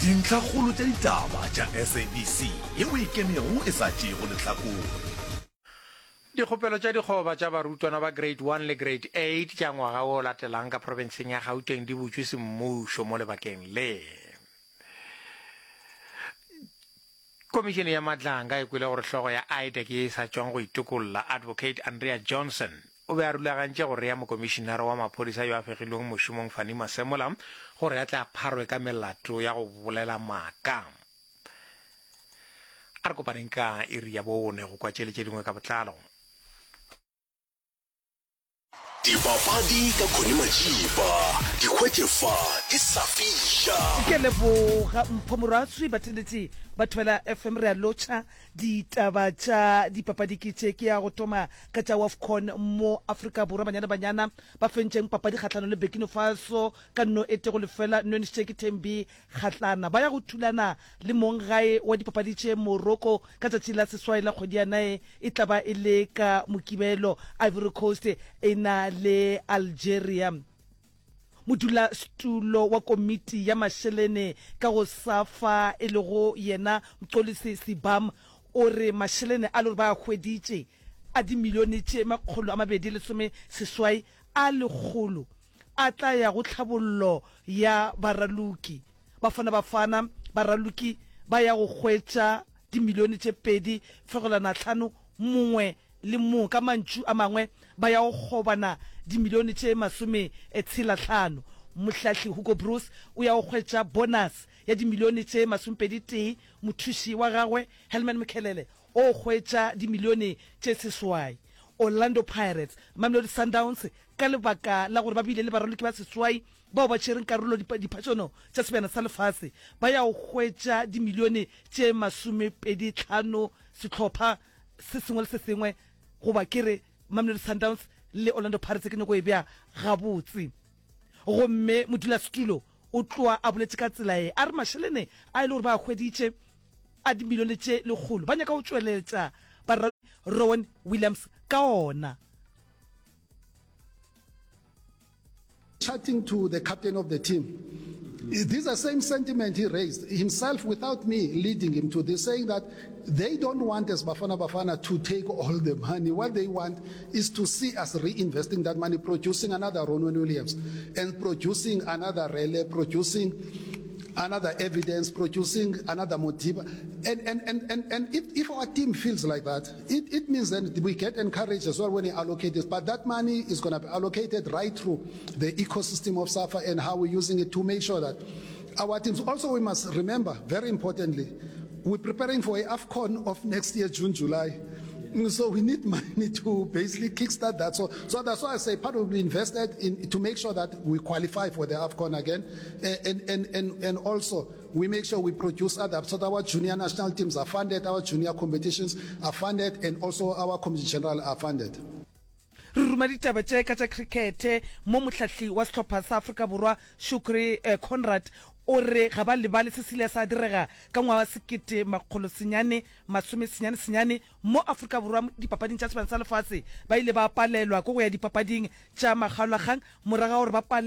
dintlhakgolo tša ditaba tša SABC yeo e kemego e sa tšego lehlakore. Dikgopelo tša dikgoba tša barutwana ba grade 1 le grade 8 tša ngwaga o latelang ka provinseng ya Gauteng di butšwe semmušo mo lebakeng le. Komišene ya Matlanga e kwele gore hlogo ya IDEC e sa tšwang go itukolola Advocate Andrea Johnson o be a rulagantše gore ya mokomišenare wa maphodisa yo a fegilweng mošomong Fanny Masemola gore a tla pharwe ka melato ya go bolela maaka. A re kopaneng ka iri ya bone go kwa tšeletše dingwe ka botlalo. Dipapadi ka Khone Majiba, dikgwetlefa di sa fiša. Ke leboga mphomoratswi bateletse batho bela FM re a lotšha ditaba tša dipapadi ke tše ke ya go thoma ka tša WAFCON mo Afrika Borwa banyana ba fentšeng papadi kgatlano le Burkina Faso ka nno ete go lefela Nonisheki Tembi kgatlana ba ya go thulana le mongae wa dipapadi tše Morocco ka tšatši la seswai la kgwedi ya nae e tlaba e le ka Mokibelo Ivory Coast e na le Algeria. Modula stulo wa komiti ya mashelene ka go safa e le go yena Mxolisi Sibam o re mashelene a lore ba hweditše a di milione tše makgolo a mabedi lesome seswai a lekgolo a tla ya go tlhabollo ya baraluki bafana baraluki ba ya go hwetša di milione tše pedi fegolana hlano mongwe le mongwe ka mantšu a mangwe ba ya go kgobana di milione tše masome tshela hlano. Mohlahli Hugo Bruce o ya go hwetša bonus ya di milione tše masompedi tee mothuši wa gagwe Helman Mkhelele o hwetša di milione tše seswai. Orlando Pirates Mamelodi Sundowns ka lebaka la gore ba bile le baraloki ba seswai bao ba tšereng karolo diphatšono tša sebjana sa lefase ba ya go hwetša di milione tše masomepedi hlano sehlopha se sengwe le se sengwe goba kere Mamelodi Sundowns le Orlando Pirates ke nyako e bea gabotse. Gomme modulasetulo o tloa a boletše ka tsela e a re mashelene a ile gore ba hweditše a di milione tše lekgolo ba nyaka go tšweletša Rowan Williams ka ona. Chatting to the captain of the team, this is the same sentiment he raised himself without me leading him to this, saying that they don't want as Bafana to take all the money. What they want is to see us reinvesting that money, producing another Ronwen Williams and producing another Rele, producing another evidence, producing another motive. And if our team feels like that, it means that we get encouraged as well when we allocate this. But that money is going to be allocated right through the ecosystem of SAFA and how we're using it to make sure that our teams. Also, we must remember, very importantly, we're preparing for a AFCON of next year, June, July. So we need money to basically kickstart that. So that's why I say part will be invested in to make sure that we qualify for the AFCON again, and also we make sure we produce other, so that our junior national teams are funded, our junior competitions are funded, and also our community general are funded. Ruma ditaba tše ka tša cricket mo mohlahli wa sehlopha sa Afrika Borwa Shukri Conrad o re ga ba lebale se sile sa direga ka ngwaga sekete makgolo senyane masome senyane mo Afrika Borwa dipapading tša sebjana sa lefase ba ile ba palelwa go ya dipapading tša magalagang moraga gore ba